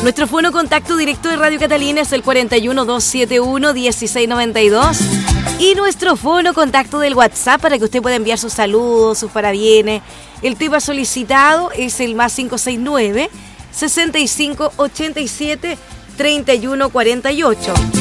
Nuestro fono contacto directo de Radio Catalina es el 41271-1692. Y nuestro fono contacto del WhatsApp para que usted pueda enviar sus saludos, sus parabienes. El tema solicitado es el más 569 6587 3148.